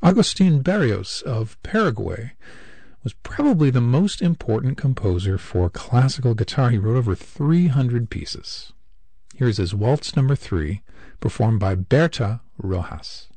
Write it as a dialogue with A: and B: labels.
A: Agustin Barrios of Paraguay was probably the most important composer for classical guitar. He wrote over 300 pieces. Here's his Waltz No. 3, performed by Berta Rojas.